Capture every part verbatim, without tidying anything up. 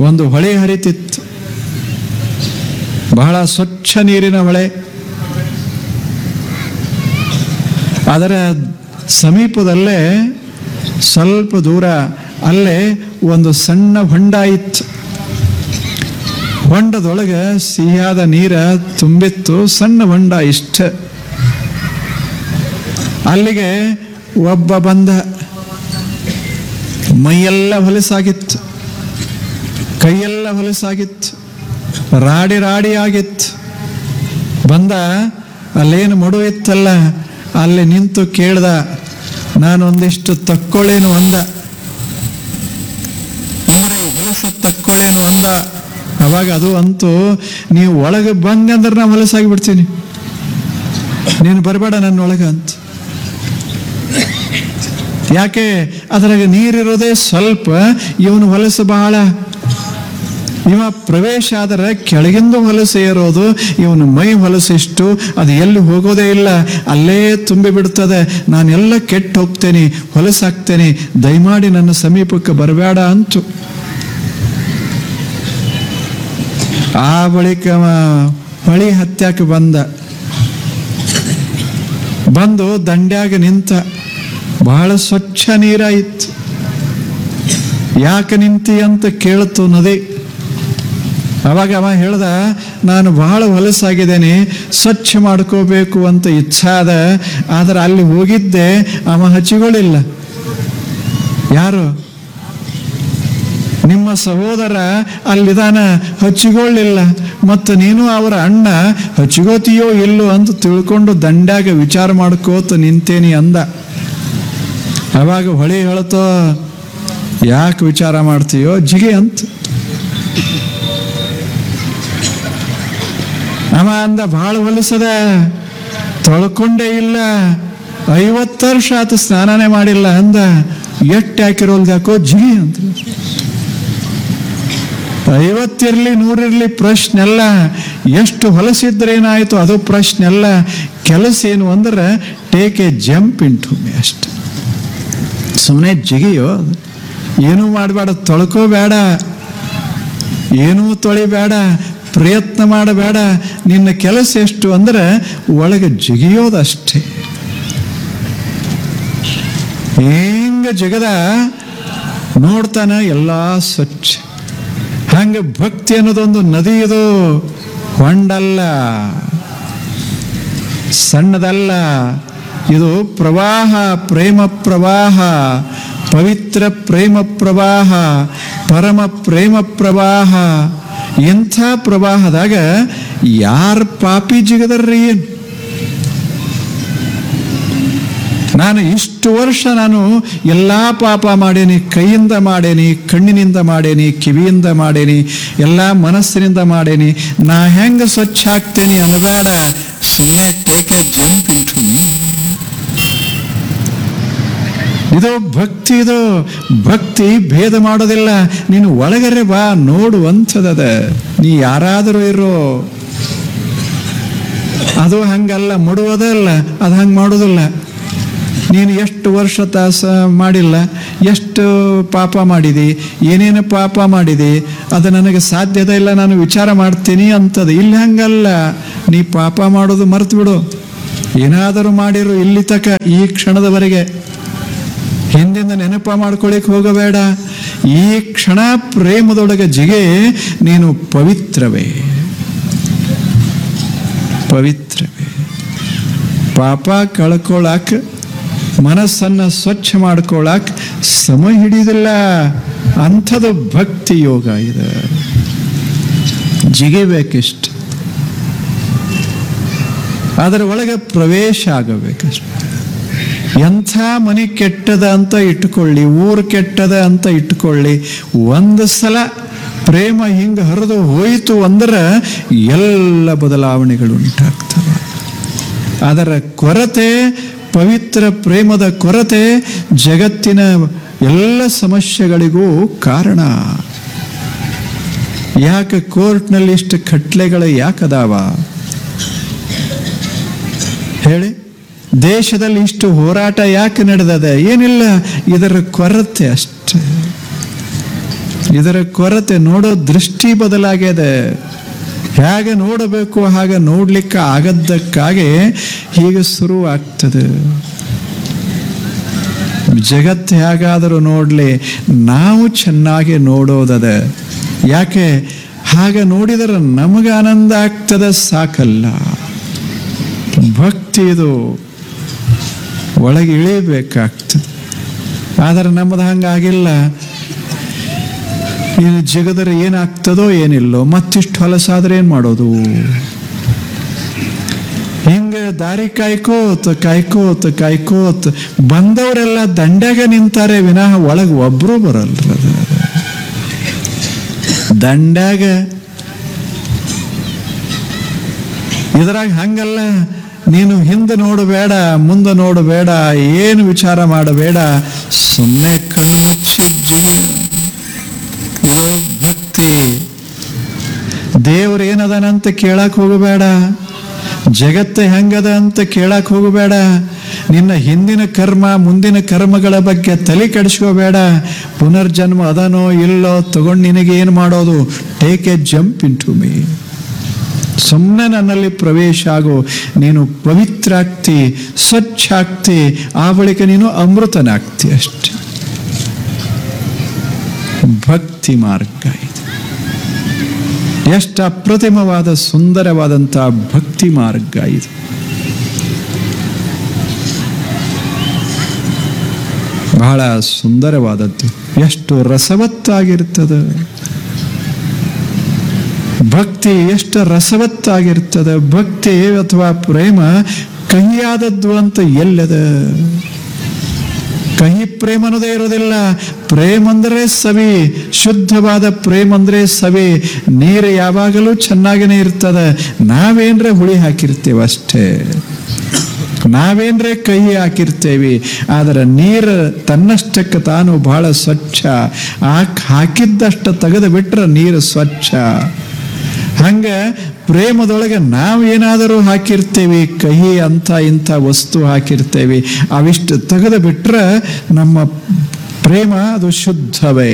ಒಂದು ಹೊಳೆ ಹರಿತಿತ್ತು, ಬಹಳ ಸ್ವಚ್ಛ ನೀರಿನ ಹೊಳೆ. ಅದರ ಸಮೀಪದಲ್ಲೇ ಸ್ವಲ್ಪ ದೂರ ಅಲ್ಲೇ ಒಂದು ಸಣ್ಣ ಹೊಂಡ ಇತ್ತು. ಹೊಂಡದೊಳಗೆ ಸಿಹಿಯಾದ ನೀರ ತುಂಬಿತ್ತು, ಸಣ್ಣ ಹೊಂಡ ಇಷ್ಟ. ಅಲ್ಲಿಗೆ ಒಬ್ಬ ಬಂದ. ಮೈಯೆಲ್ಲ ಹೊಲಸಾಗಿತ್ತು, ಕೈಯೆಲ್ಲ ಹೊಲಸಾಗಿತ್ತು, ರಾಡಿ ರಾಡಿ ಆಗಿತ್ತು. ಬಂದ, ಅಲ್ಲೇನು ಮಡು ಇತ್ತಲ್ಲ, ಅಲ್ಲಿ ನಿಂತು ಕೇಳ್ದ, ನಾನೊಂದಿಷ್ಟು ತಕ್ಕೊಳ್ಳೇನು ಅಂದ. ಅಂದ್ರೆ ಹೊಲಸ ತಕ್ಕೊಳ್ಳೇನು ಅಂದ. ಅವಾಗ ಅದು ಅಂತೂ, ನೀವು ಒಳಗೆ ಬಂದೆ ಅಂದ್ರೆ ನಾ ಹೊಲಸಾಗಿ ಬಿಡ್ತೀನಿ, ನೀನು ಬರಬೇಡ ನನ್ನ ಒಳಗೆ ಅಂತ. ಯಾಕೆ? ಅದ್ರಾಗ ನೀರಿರೋದೇ ಸ್ವಲ್ಪ, ಇವನು ಹೊಲಸು ಬಹಳ. ಇವ ಪ್ರವೇಶ ಆದರೆ ಕೆಳಗಿಂದ ಹೊಲಸು ಇರೋದು, ಇವನು ಮೈ ಹೊಲಸಿಷ್ಟು, ಅದು ಎಲ್ಲಿ ಹೋಗೋದೇ ಇಲ್ಲ, ಅಲ್ಲೇ ತುಂಬಿ ಬಿಡ್ತದೆ. ನಾನೆಲ್ಲ ಕೆಟ್ಟು ಹೋಗ್ತೇನೆ, ಹೊಲಸಾಗ್ತೇನೆ, ದಯಮಾಡಿ ನನ್ನ ಸಮೀಪಕ್ಕೆ ಬರಬೇಡ ಅಂತು. ಆ ಬಳಿಕ ಹೊಳಿ ಹತ್ಯಾಕೆ ಬಂದ. ಬಂದು ದಂಡ್ಯಾಗ ನಿಂತ. ಬಹಳ ಸ್ವಚ್ಛ ನೀರಾಯಿತು. ಯಾಕೆ ನಿಂತಿ ಅಂತ ಕೇಳ್ತು ನದಿ. ಅವಾಗ ಅವ ಹೇಳ್ದ, ನಾನು ಬಹಳ ಹೊಲಸಾಗಿದ್ದೇನೆ, ಸ್ವಚ್ಛ ಮಾಡ್ಕೋಬೇಕು ಅಂತ ಇಚ್ಛಾದ. ಆದ್ರೆ ಅಲ್ಲಿ ಹೋಗಿದ್ದೆ, ಅವ ಹಚ್ಚಿಗಳಿಲ್ಲ. ಯಾರು? ನಿಮ್ಮ ಸಹೋದರ ಅಲ್ಲಿದಾನ, ಹಚ್ಚಿಕೊಳ್ಳಿಲ್ಲ. ಮತ್ತು ನೀನು ಅವರ ಅಣ್ಣ, ಹಚ್ಚಿಗೋತೀಯೋ ಇಲ್ಲೋ ಅಂತ ತಿಳ್ಕೊಂಡು ದಂಡ್ಯಾಗ ವಿಚಾರ ಮಾಡ್ಕೋತ ನಿಂತೇನಿ ಅಂದ. ಅವಾಗ ಹೊಳೆ ಹೇಳ್ತೋ, ಯಾಕೆ ವಿಚಾರ ಮಾಡ್ತೀಯೋ, ಜಿಗೆ ಅಂತ. ಅವ ಅಂದ, ಭಾಳ ಹೊಲಸದ, ತೊಳ್ಕೊಂಡೇ ಇಲ್ಲ, ಐವತ್ತು ವರ್ಷ ಆತ ಸ್ನಾನನೇ ಮಾಡಿಲ್ಲ ಅಂದ. ಎಷ್ಟು ಹಾಕಿರೋಲ್ದು ಯಾಕೋ ಜಿಗಿ ಅಂತ. ಐವತ್ತಿರ್ಲಿ ನೂರಿರ್ಲಿ ಪ್ರಶ್ನೆ ಅಲ್ಲ, ಎಷ್ಟು ಹೊಲಸಿದ್ರೆ ಏನಾಯ್ತು ಅದು ಪ್ರಶ್ನೆ ಅಲ್ಲ. ಕೆಲಸ ಏನು ಅಂದ್ರೆ take A jump in to me ಅಷ್ಟೆ. ಸುಮ್ಮನೆ ಜಿಗಿಯೋ, ಏನೂ ಮಾಡಬೇಡ, ತೊಳ್ಕೋಬೇಡ, ಏನೂ ತೊಳಿಬೇಡ, ಪ್ರಯತ್ನ ಮಾಡಬೇಡ. ನಿನ್ನ ಕೆಲಸ ಎಷ್ಟು ಅಂದ್ರೆ ಒಳಗೆ ಜಿಗಿಯೋದಷ್ಟೇ. ಹೆಂಗ ಜಗದ ನೋಡ್ತಾನ ಎಲ್ಲ ಸ್ವಚ್ಛ. ಹಂಗೆ ಭಕ್ತಿ ಅನ್ನೋದೊಂದು ನದಿ, ಇದು ಹೊಂಡಲ್ಲ, ಸಣ್ಣದಲ್ಲ. ಇದು ಪ್ರವಾಹ, ಪ್ರೇಮ ಪ್ರವಾಹ, ಪವಿತ್ರ ಪ್ರೇಮ ಪ್ರವಾಹ, ಪರಮ ಪ್ರೇಮ ಪ್ರವಾಹ. ಎಂಥ ಪ್ರವಾಹದಾಗ ಯಾರು ಪಾಪಿ ಜಿಗದರ್ರಿ? ನಾನು ಇಷ್ಟು ವರ್ಷ ನಾನು ಎಲ್ಲ ಪಾಪ ಮಾಡೇನಿ, ಕೈಯಿಂದ ಮಾಡೇನಿ, ಕಣ್ಣಿನಿಂದ ಮಾಡೇನಿ, ಕಿವಿಯಿಂದ ಮಾಡೇನಿ, ಎಲ್ಲ ಮನಸ್ಸಿನಿಂದ ಮಾಡೇನಿ. ನಾ ಹೆಂಗ ಸ್ವಚ್ಛ ಆಗ್ತೇನೆ ಅನಬೇಡ, ಸುಮ್ಮನೆ take A jump in to me. ಇದು ಭಕ್ತಿ. ಇದು ಭಕ್ತಿ ಭೇದ ಮಾಡೋದಿಲ್ಲ. ನೀನು ಒಳಗರೆ ಬಾ, ನೋಡುವಂಥದ. ನೀ ಯಾರಾದರೂ ಇರೋ, ಅದು ಹಂಗಲ್ಲ, ಮುಡುವುದಲ್ಲ, ಅದು ಹಂಗೆ ಮಾಡೋದಿಲ್ಲ. ನೀನು ಎಷ್ಟು ವರ್ಷ ತಾಸ ಮಾಡಿಲ್ಲ, ಎಷ್ಟು ಪಾಪ ಮಾಡಿದಿ, ಏನೇನು ಪಾಪ ಮಾಡಿದಿ, ಅದು ನನಗೆ ಸಾಧ್ಯದ ಇಲ್ಲ, ನಾನು ವಿಚಾರ ಮಾಡ್ತೀನಿ ಅಂತದ. ಇಲ್ಲಿ ಹಂಗಲ್ಲ, ನೀ ಪಾಪ ಮಾಡೋದು ಮರ್ತು ಬಿಡು. ಏನಾದರೂ ಮಾಡಿರು ಇಲ್ಲಿ ತಕ, ಈ ಕ್ಷಣದವರೆಗೆ. ಹಿಂದಿಂದ ನೆನಪ ಮಾಡ್ಕೊಳ್ಳಿಕ್ಕೆ ಹೋಗಬೇಡ. ಈ ಕ್ಷಣ ಪ್ರೇಮದೊಳಗೆ ಜಿಗೆ, ನೀನು ಪವಿತ್ರವೇ, ಪವಿತ್ರವೇ. ಪಾಪ ಕಳ್ಕೊಳಕ್, ಮನಸ್ಸನ್ನು ಸ್ವಚ್ಛ ಮಾಡ್ಕೊಳಕ್ ಸಮಯ ಹಿಡಿಯೋದಿಲ್ಲ. ಅಂಥದ್ದು ಭಕ್ತಿ ಯೋಗ ಇದು. ಜಿಗಿಬೇಕಿಷ್ಟು, ಅದರ ಒಳಗೆ ಪ್ರವೇಶ ಆಗಬೇಕಷ್ಟು. ಎಂಥ ಮನೆ ಕೆಟ್ಟದ ಅಂತ ಇಟ್ಕೊಳ್ಳಿ, ಊರು ಕೆಟ್ಟದ ಅಂತ ಇಟ್ಕೊಳ್ಳಿ, ಒಂದು ಸಲ ಪ್ರೇಮ ಹಿಂಗೆ ಹರಿದು ಹೋಯಿತು ಅಂದ್ರೆ ಎಲ್ಲ ಬದಲಾವಣೆಗಳು ಉಂಟಾಗ್ತವೆ. ಅದರ ಕೊರತೆ, ಪವಿತ್ರ ಪ್ರೇಮದ ಕೊರತೆ ಜಗತ್ತಿನ ಎಲ್ಲ ಸಮಸ್ಯೆಗಳಿಗೂ ಕಾರಣ. ಯಾಕೆ ಕೋರ್ಟ್ನಲ್ಲಿ ಇಷ್ಟು ಕಟ್ಲೆಗಳು ಯಾಕದಾವ ಹೇಳಿ? ದೇಶದಲ್ಲಿ ಇಷ್ಟು ಹೋರಾಟ ಯಾಕೆ ನಡೆದದ? ಏನಿಲ್ಲ, ಇದರ ಕೊರತೆ ಅಷ್ಟೇ. ಇದರ ಕೊರತೆ, ನೋಡೋ ದೃಷ್ಟಿ ಬದಲಾಗಿದೆ. ಹೇಗೆ ನೋಡಬೇಕು ಹಾಗೆ ನೋಡ್ಲಿಕ್ಕೆ ಆಗದ್ದಕ್ಕಾಗಿ ಹೀಗೆ ಶುರುವಾಗ್ತದೆ. ಜಗತ್ತು ಹೇಗಾದರೂ ನೋಡಲಿ, ನಾವು ಚೆನ್ನಾಗಿ ನೋಡೋದದ. ಯಾಕೆ? ಹಾಗೆ ನೋಡಿದರೆ ನಮಗೆ ಆನಂದ ಆಗ್ತದೆ, ಸಾಕಲ್ಲ. ಭಕ್ತಿ ಇದು ಒಳಗೆ ಇಳಿಬೇಕಾಗ್ತದೆ. ಆದರೆ ನಮ್ಮದು ಹಂಗಾಗಿಲ್ಲ. ಇನ್ನು ಜಗದರೆ ಏನಾಗ್ತದೋ ಏನಿಲ್ಲೋ, ಮತ್ತಿಷ್ಟು ಹೊಲಸಾದ್ರೆ ಏನು ಮಾಡೋದು? ಹಿಂಗೆ ದಾರಿ ಕಾಯ್ಕೋತ ಕಾಯ್ಕೋತ ಕಾಯ್ಕೋತ ಬಂದವರೆಲ್ಲ ದಂಡ್ಯಾಗ ನಿಂತಾರೆ ವಿನಃ ಒಳಗೆ ಒಬ್ರು ಬರಲ್ರ. ದಂಡ್ಯಾಗ ಇದ್ರಾಗ ಹಂಗಲ್ಲ. ನೀನು ಹಿಂದೆ ನೋಡಬೇಡ, ಮುಂದೆ ನೋಡಬೇಡ, ಏನು ವಿಚಾರ ಮಾಡಬೇಡ, ಸುಮ್ಮನೆ ಕಣ್ಣು ಮುಚ್ಚಿ ಭಕ್ತಿ. ದೇವ್ರು ಏನದನಂತ ಕೇಳಕ್ ಹೋಗಬೇಡ, ಜಗತ್ತು ಹೆಂಗದ ಅಂತ ಕೇಳಕ್ ಹೋಗಬೇಡ, ನಿನ್ನ ಹಿಂದಿನ ಕರ್ಮ ಮುಂದಿನ ಕರ್ಮಗಳ ಬಗ್ಗೆ ತಲೆ ಕೆಡಿಸ್ಕೋಬೇಡ. ಪುನರ್ಜನ್ಮ ಅದನೋ ಇಲ್ಲೋ ತಗೊಂಡು ನಿನಗೆ ಏನು ಮಾಡೋದು? Take A jump in to me. ಸುಮ್ಮನೆ ನನ್ನಲ್ಲಿ ಪ್ರವೇಶ ಆಗು, ನೀನು ಪವಿತ್ರ ಆಗ್ತಿ, ಸ್ವಚ್ಛ ಆಗ್ತಿ, ಆ ಬಳಿಕ ನೀನು ಅಮೃತನಾಗ್ತಿ ಅಷ್ಟೆ. ಭಕ್ತಿ ಮಾರ್ಗ ಇದು. ಎಷ್ಟು ಅಪ್ರತಿಮವಾದ ಸುಂದರವಾದಂತಹ ಭಕ್ತಿ ಮಾರ್ಗ ಇದು. ಬಹಳ ಸುಂದರವಾದದ್ದು, ಎಷ್ಟು ರಸವತ್ತಾಗಿರ್ತದೆ ಭಕ್ತಿ, ಎಷ್ಟು ರಸವತ್ತಾಗಿರ್ತದೆ ಭಕ್ತಿ ಅಥವಾ ಪ್ರೇಮ. ಕಹಿಯಾದದ್ದು ಅಂತ ಎಲ್ಲದ? ಕಹಿ ಪ್ರೇಮ ಅನ್ನೋದೇ ಇರೋದಿಲ್ಲ. ಪ್ರೇಮ ಅಂದ್ರೆ ಸವಿ, ಶುದ್ಧವಾದ ಪ್ರೇಮ ಅಂದ್ರೆ ಸವಿ. ನೀರು ಯಾವಾಗಲೂ ಚೆನ್ನಾಗೇ ಇರ್ತದೆ. ನಾವೇನ್ರೆ ಹುಳಿ ಹಾಕಿರ್ತೇವೆ ಅಷ್ಟೇ, ನಾವೇನ್ರೆ ಕಹಿ ಹಾಕಿರ್ತೇವಿ. ಆದರೆ ನೀರು ತನ್ನಷ್ಟಕ್ಕೆ ತಾನು ಬಹಳ ಸ್ವಚ್ಛ. ಹಾಕಿದ್ದಷ್ಟು ತೆಗೆದು ಬಿಟ್ರೆ ನೀರು ಸ್ವಚ್ಛ. ಹಂಗೆ ಪ್ರೇಮದೊಳಗೆ ನಾವು ಏನಾದರೂ ಹಾಕಿರ್ತೇವೆ, ಕಹಿ ಅಂತ ಇಂಥ ವಸ್ತು ಹಾಕಿರ್ತೇವೆ, ಅವಿಷ್ಟು ತೆಗೆದು ಬಿಟ್ರೆ ನಮ್ಮ ಪ್ರೇಮ ಅದು ಶುದ್ಧವೇ,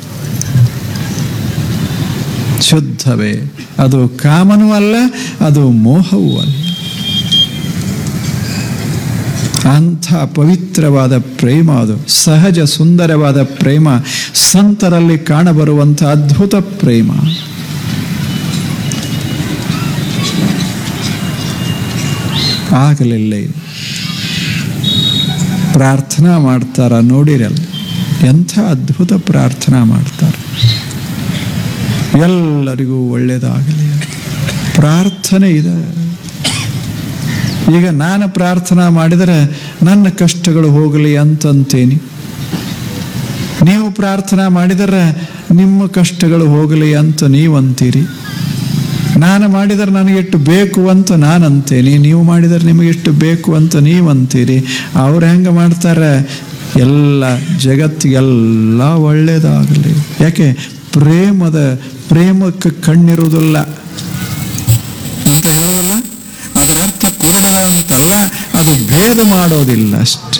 ಶುದ್ಧವೇ. ಅದು ಕಾಮನೂ ಅಲ್ಲ, ಅದು ಮೋಹವೂ ಅಲ್ಲ. ಅಂಥ ಪವಿತ್ರವಾದ ಪ್ರೇಮ ಅದು, ಸಹಜ ಸುಂದರವಾದ ಪ್ರೇಮ, ಸಂತರಲ್ಲಿ ಕಾಣಬರುವಂಥ ಅದ್ಭುತ ಪ್ರೇಮ. ಆಗಲಿಲ್ಲ. ಪ್ರಾರ್ಥನಾ ಮಾಡ್ತಾರ ನೋಡಿರಲ್ಲ, ಎಂಥ ಅದ್ಭುತ ಪ್ರಾರ್ಥನಾ ಮಾಡ್ತಾರೆ. ಎಲ್ಲರಿಗೂ ಒಳ್ಳೆಯದಾಗಲಿ ಪ್ರಾರ್ಥನೆ ಇದೆ. ಈಗ ನಾನು ಪ್ರಾರ್ಥನಾ ಮಾಡಿದರೆ ನನ್ನ ಕಷ್ಟಗಳು ಹೋಗಲಿ ಅಂತಂತೇನೆ, ನೀವು ಪ್ರಾರ್ಥನಾ ಮಾಡಿದರೆ ನಿಮ್ಮ ಕಷ್ಟಗಳು ಹೋಗಲಿ ಅಂತ ನೀವಂತೀರಿ. ನಾನು ಮಾಡಿದರೆ ನನಗೆಷ್ಟು ಬೇಕು ಅಂತ ನಾನು ಅಂತೇನೆ, ನೀವು ಮಾಡಿದರೆ ನಿಮಗೆಷ್ಟು ಬೇಕು ಅಂತ ನೀವಂತೀರಿ. ಅವ್ರು ಹೆಂಗೆ ಮಾಡ್ತಾರೆ? ಎಲ್ಲ ಜಗತ್ತಿಗೆಲ್ಲ ಒಳ್ಳೆಯದಾಗಲಿ. ಯಾಕೆ? ಪ್ರೇಮದ ಪ್ರೇಮಕ್ಕೆ ಕಣ್ಣಿರುವುದಿಲ್ಲ ಅಂತ ಹೇಳೋದಿಲ್ಲ. ಅದರ ಅರ್ಥ ಕೊಡುವುದಿಲ್ಲ ಅಂತಲ್ಲ, ಅದು ಭೇದ ಮಾಡೋದಿಲ್ಲ ಅಷ್ಟೇ.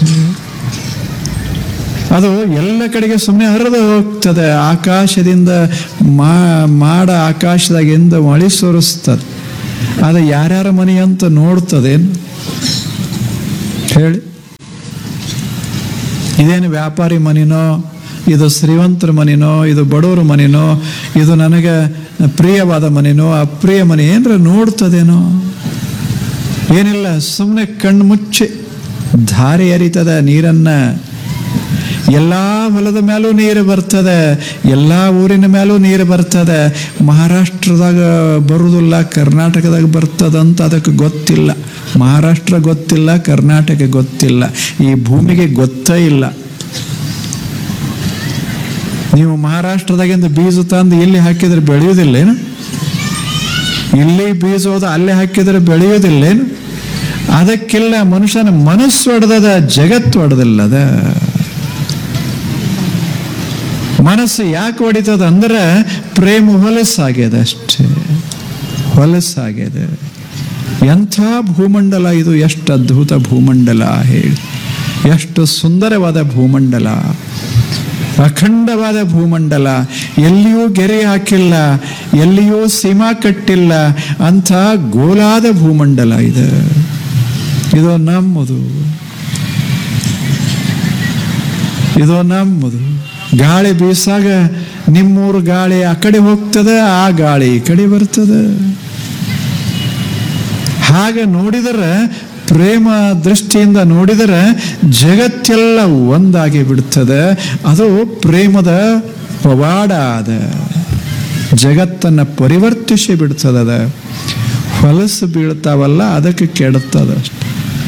ಅದು ಎಲ್ಲ ಕಡೆಗೆ ಸುಮ್ಮನೆ ಹರಿದು ಹೋಗ್ತದೆ. ಆಕಾಶದಿಂದ ಮಾಡ ಆಕಾಶದಾಗಿಂದ ಮಳೆ ಸುರಿಸ್ತದೆ. ಅದು ಯಾರ್ಯಾರ ಮನೆ ಅಂತ ನೋಡ್ತದೇನು ಹೇಳಿ? ಇದೇನು ವ್ಯಾಪಾರಿ ಮನೆನೋ, ಇದು ಶ್ರೀಮಂತರ ಮನೆನೋ, ಇದು ಬಡವರ ಮನೆನೋ, ಇದು ನನಗೆ ಪ್ರಿಯವಾದ ಮನೆನೋ ಅಪ್ರಿಯ ಮನೆ ಏನರ ನೋಡ್ತದೇನೋ? ಏನಿಲ್ಲ, ಸುಮ್ಮನೆ ಕಣ್ಣು ಮುಚ್ಚಿ ಧಾರೆ ಹರಿತದ ನೀರನ್ನ. ಎಲ್ಲ ಹೊಲದ ಮೇಲೂ ನೀರು ಬರ್ತದೆ, ಎಲ್ಲ ಊರಿನ ಮೇಲೂ ನೀರು ಬರ್ತದೆ. ಮಹಾರಾಷ್ಟ್ರದಾಗ ಬರುವುದಿಲ್ಲ, ಕರ್ನಾಟಕದಾಗ ಬರ್ತದಂತ ಅದಕ್ಕೆ ಗೊತ್ತಿಲ್ಲ. ಮಹಾರಾಷ್ಟ್ರ ಗೊತ್ತಿಲ್ಲ, ಕರ್ನಾಟಕ ಗೊತ್ತಿಲ್ಲ, ಈ ಭೂಮಿಗೆ ಗೊತ್ತೇ ಇಲ್ಲ. ನೀವು ಮಹಾರಾಷ್ಟ್ರದಾಗಿಂದ ಬೀಜ ತಂದು ಇಲ್ಲಿ ಹಾಕಿದ್ರೆ ಬೆಳೆಯೋದಿಲ್ಲೇನು? ಇಲ್ಲಿ ಬೀಜ ಹೋದ ಅಲ್ಲೇ ಹಾಕಿದ್ರೆ ಬೆಳೆಯೋದಿಲ್ಲೇನು? ಅದಕ್ಕಿಲ್ಲ. ಮನುಷ್ಯನ ಮನಸ್ಸು ಒಡೆದದ, ಜಗತ್ತು ಒಡೆದಿಲ್ಲದ. ಮನಸ್ಸು ಯಾಕೆ ಹೊಡಿತದ ಅಂದ್ರೆ ಪ್ರೇಮ ಹೊಲಸಾಗ್ಯದ ಅಷ್ಟೇ, ಹೊಲಸಾಗ್ಯದ. ಎಂಥ ಭೂಮಂಡಲ ಇದು! ಎಷ್ಟು ಅದ್ಭುತ ಭೂಮಂಡಲ ಹೇಳಿ, ಎಷ್ಟು ಸುಂದರವಾದ ಭೂಮಂಡಲ. ಅಖಂಡವಾದ ಭೂಮಂಡಲ, ಎಲ್ಲಿಯೂ ಗೆರೆ ಹಾಕಿಲ್ಲ, ಎಲ್ಲಿಯೂ ಸೀಮಾ ಕಟ್ಟಿಲ್ಲ, ಅಂಥ ಗೋಲಾದ ಭೂಮಂಡಲ ಇದೆ. ಇದು ನಮ್ಮದು, ಇದು ನಮ್ಮದು. ಗಾಳಿ ಬೀಸಾಗ ನಿಮ್ಮೂರು ಗಾಳಿ ಆ ಕಡೆ ಹೋಗ್ತದೆ, ಆ ಗಾಳಿ ಈ ಕಡೆ ಬರ್ತದೆ. ಹಾಗೆ ನೋಡಿದರೆ, ಪ್ರೇಮ ದೃಷ್ಟಿಯಿಂದ ನೋಡಿದರೆ ಜಗತ್ತೆಲ್ಲ ಒಂದಾಗಿ ಬಿಡ್ತದೆ. ಅದು ಪ್ರೇಮದ ಪವಾಡ ಅದ. ಜಗತ್ತನ್ನು ಪರಿವರ್ತಿಸಿ ಬಿಡ್ತದ. ಹೊಲಸು ಬೀಳ್ತಾವಲ್ಲ, ಅದಕ್ಕೆ ಕೆಡುತ್ತದ ಅಷ್ಟೆ.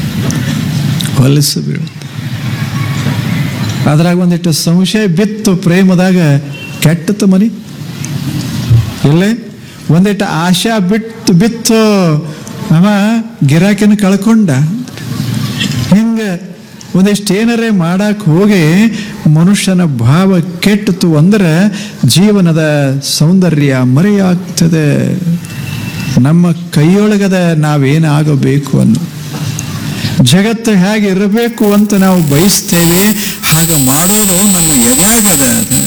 ಹೊಲಸು ಬೀಳುತ್ತೆ. ಅದ್ರಾಗ ಒಂದಿಟ್ಟು ಸಂಶಯ ಬಿತ್ತು, ಪ್ರೇಮದಾಗ ಕೆಟ್ಟತ್ತು ಮನಿ ಇಲ್ಲೇ. ಒಂದಿಟ್ಟು ಆಶಾ ಬಿಟ್ಟು ಬಿತ್ತು, ಅವ ಗಿರಾಕಿನ ಕಳ್ಕೊಂಡ. ಹಿಂಗ ಒಂದಿಷ್ಟು ಏನಾರೇ ಮಾಡಕ್ ಹೋಗಿ ಮನುಷ್ಯನ ಭಾವ ಕೆಟ್ಟಿತು ಅಂದ್ರೆ ಜೀವನದ ಸೌಂದರ್ಯ ಮರೆಯಾಗ್ತದೆ. ನಮ್ಮ ಕೈಯೊಳಗದ ನಾವೇನಾಗಬೇಕು ಅನ್ನೋ, ಜಗತ್ತು ಹೇಗೆ ಇರಬೇಕು ಅಂತ ನಾವು ಬಯಸ್ತೇವೆ, ಹಾಗೆ ಮಾಡೋದು ನಮ್ಮ ಎದೆಯಾಗದ.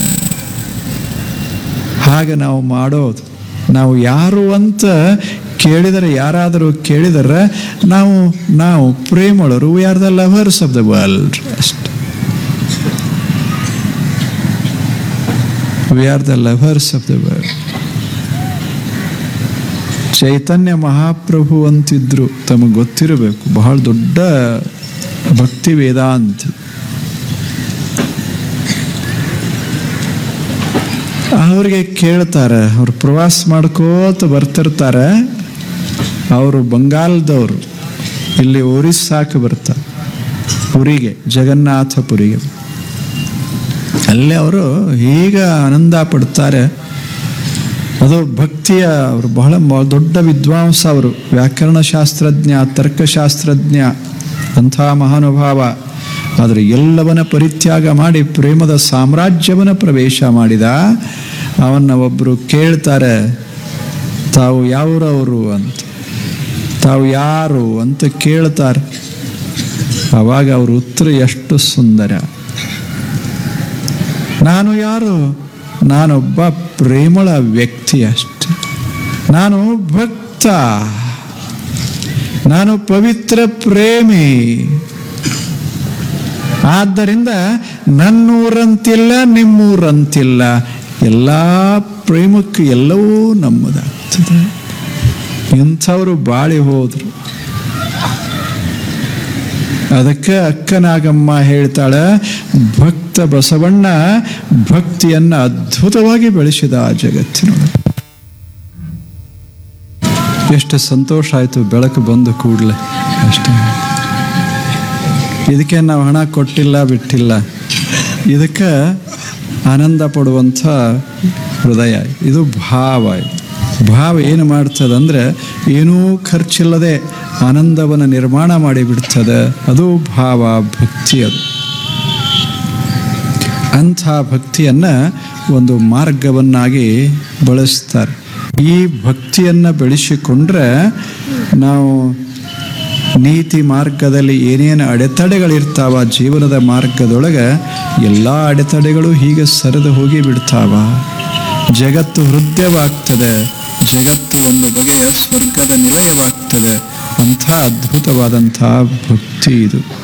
ಹಾಗೆ ನಾವು ಮಾಡೋದು. ನಾವು ಯಾರು ಅಂತ ಕೇಳಿದರೆ, ಯಾರಾದರೂ ಕೇಳಿದರೆ ನಾವು ನಾವು ಪ್ರೇಮಳರು, we are the lovers of the world ಅಷ್ಟೆ. We are the lovers of the world. ಚೈತನ್ಯ ಮಹಾಪ್ರಭು ಅಂತಿದ್ರು, ತಮಗೆ ಗೊತ್ತಿರಬೇಕು, ಬಹಳ ದೊಡ್ಡ ಭಕ್ತಿ ವೇದಾಂತಿ. ಅವ್ರಿಗೆ ಕೇಳ್ತಾರೆ, ಅವ್ರು ಪ್ರವಾಸ ಮಾಡ್ಕೋತ ಬರ್ತಿರ್ತಾರೆ. ಅವರು ಬಂಗಾಲದವರು, ಇಲ್ಲಿ ಒರಿಸ್ಸಾಕ್ಕೆ ಬರ್ತಾರೆ, ಪುರಿಗೆ, ಜಗನ್ನಾಥಪುರಿಗೆ. ಅಲ್ಲೇ ಅವರು ಈಗ ಆನಂದ ಪಡ್ತಾರೆ. ಅದು ಭಕ್ತಿಯ, ಅವರು ಬಹಳ ದೊಡ್ಡ ವಿದ್ವಾಂಸ, ಅವರು ವ್ಯಾಕರಣಶಾಸ್ತ್ರಜ್ಞ, ತರ್ಕಶಾಸ್ತ್ರಜ್ಞ, ಅಂಥ ಮಹಾನುಭಾವ. ಆದರೆ ಎಲ್ಲವನ್ನ ಪರಿತ್ಯಾಗ ಮಾಡಿ ಪ್ರೇಮದ ಸಾಮ್ರಾಜ್ಯವನ್ನ ಪ್ರವೇಶ ಮಾಡಿದ. ಅವನ್ನ ಒಬ್ಬರು ಕೇಳ್ತಾರೆ, ತಾವು ಯಾವ್ರವರು ಅಂತ, ತಾವು ಯಾರು ಅಂತ ಕೇಳ್ತಾರೆ. ಆವಾಗ ಅವ್ರ ಉತ್ತರ ಎಷ್ಟು ಸುಂದರ. ನಾನು ಯಾರು? ನಾನೊಬ್ಬ ಪ್ರೇಮಳ ವ್ಯಕ್ತಿ ಅಷ್ಟೆ. ನಾನು ಭಕ್ತ, ನಾನು ಪವಿತ್ರ ಪ್ರೇಮಿ. ಆದ್ದರಿಂದ ನನ್ನೂರಂತಿಲ್ಲ, ನಿಮ್ಮೂರಂತಿಲ್ಲ, ಎಲ್ಲ ಪ್ರೇಮಕ್ಕೆ ಎಲ್ಲವೂ ನಮ್ಮದಾಗ್ತದೆ. ಇಂಥವರು ಬಾಳಿ ಹೋದ್ರು. ಅದಕ್ಕೆ ಅಕ್ಕನಾಗಮ್ಮ ಹೇಳ್ತಾಳೆ, ಭಕ್ತ ಬಸವಣ್ಣ ಭಕ್ತಿಯನ್ನ ಅದ್ಭುತವಾಗಿ ಬೆಳೆಸಿದ ಆ ಜಗತ್ತಿನೊಳಗೆ. ಎಷ್ಟು ಸಂತೋಷ ಆಯಿತು ಬೆಳಕು ಬಂದು ಕೂಡಲೇ ಅಷ್ಟೇ. ಇದಕ್ಕೆ ನಾವು ಹಣ ಕೊಟ್ಟಿಲ್ಲ ಬಿಟ್ಟಿಲ್ಲ, ಇದಕ್ಕೆ ಆನಂದ ಪಡುವಂಥ ಹೃದಯ, ಇದು ಭಾವ. ಭಾವ ಏನು ಮಾಡ್ತದಂದ್ರೆ ಏನೂ ಖರ್ಚಿಲ್ಲದೆ ಆನಂದವನ್ನು ನಿರ್ಮಾಣ ಮಾಡಿಬಿಡ್ತದೆ. ಅದು ಭಾವ, ಭಕ್ತಿ. ಅದು ಅಂಥ ಭಕ್ತಿಯನ್ನು ಒಂದು ಮಾರ್ಗವನ್ನಾಗಿ ಬಳಸ್ತಾರೆ. ಈ ಭಕ್ತಿಯನ್ನು ಬೆಳೆಸಿಕೊಂಡ್ರೆ ನಾವು ನೀತಿ ಮಾರ್ಗದಲ್ಲಿ ಏನೇನು ಅಡೆತಡೆಗಳಿರ್ತಾವ ಜೀವನದ ಮಾರ್ಗದೊಳಗೆ, ಎಲ್ಲ ಅಡೆತಡೆಗಳು ಹೀಗೆ ಸರಿದು ಹೋಗಿ ಬಿಡ್ತಾವ. ಜಗತ್ತು ಹೃದಯವಾಗ್ತದೆ, ಜಗತ್ತು ಒಂದು ಬಗೆಯ ಸ್ವರ್ಗದ ನಿಲಯವಾಗ್ತದೆ. ಅಂಥ ಅದ್ಭುತವಾದಂಥ ಭಕ್ತಿ ಇದು.